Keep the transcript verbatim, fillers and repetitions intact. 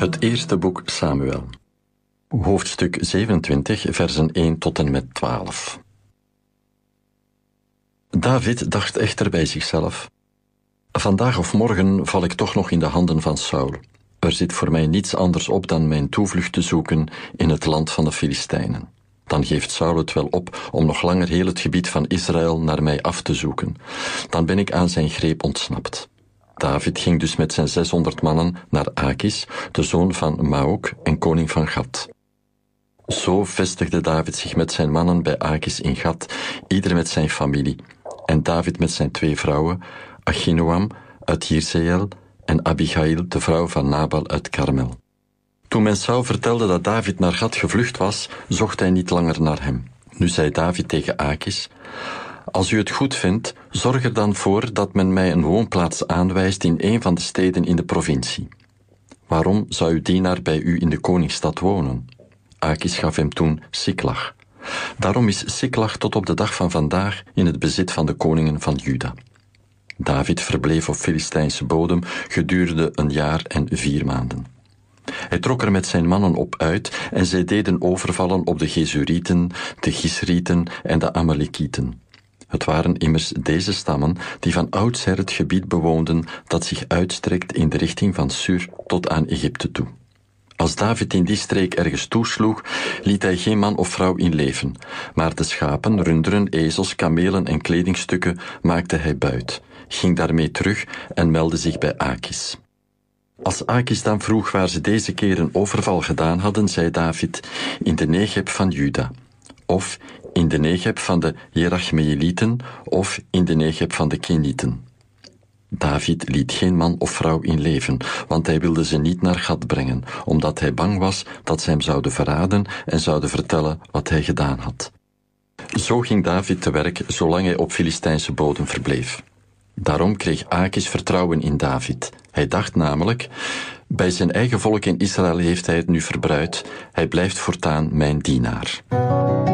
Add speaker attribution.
Speaker 1: Het eerste boek Samuel. Hoofdstuk zevenentwintig, versen één tot en met twaalf. David dacht echter bij zichzelf: vandaag of morgen val ik toch nog in de handen van Saul. Er zit voor mij niets anders op dan mijn toevlucht te zoeken in het land van de Filistijnen. Dan geeft Saul het wel op om nog langer heel het gebied van Israël naar mij af te zoeken. Dan ben ik aan zijn greep ontsnapt. David ging dus met zijn zeshonderd mannen naar Akis, de zoon van Maok en koning van Gat. Zo vestigde David zich met zijn mannen bij Akis in Gat, ieder met zijn familie, en David met zijn twee vrouwen, Achinoam uit Jirzeel en Abigail, de vrouw van Nabal uit Karmel. Toen men Saul vertelde dat David naar Gat gevlucht was, zocht hij niet langer naar hem. Nu zei David tegen Akis: als u het goed vindt, zorg er dan voor dat men mij een woonplaats aanwijst in een van de steden in de provincie. Waarom zou uw dienaar bij u in de koningsstad wonen? Akis gaf hem toen Siklag. Daarom is Siklag tot op de dag van vandaag in het bezit van de koningen van Juda. David verbleef op Filistijnse bodem gedurende een jaar en vier maanden. Hij trok er met zijn mannen op uit en zij deden overvallen op de Gezurieten, de Gisrieten en de Amalekieten. Het waren immers deze stammen die van oudsher het gebied bewoonden dat zich uitstrekt in de richting van Sur tot aan Egypte toe. Als David in die streek ergens toesloeg, liet hij geen man of vrouw in leven, maar de schapen, runderen, ezels, kamelen en kledingstukken maakte hij buit, ging daarmee terug en meldde zich bij Akis. Als Akis dan vroeg waar ze deze keer een overval gedaan hadden, zei David: in de Negeb van Juda, of in de Negeb van de Jerachmeelieten, of in de Negeb van de Kenieten. David liet geen man of vrouw in leven, want hij wilde ze niet naar Gat brengen, omdat hij bang was dat ze hem zouden verraden en zouden vertellen wat hij gedaan had. Zo ging David te werk zolang hij op Filistijnse bodem verbleef. Daarom kreeg Akis vertrouwen in David. Hij dacht namelijk: bij zijn eigen volk in Israël heeft hij het nu verbruid, hij blijft voortaan mijn dienaar.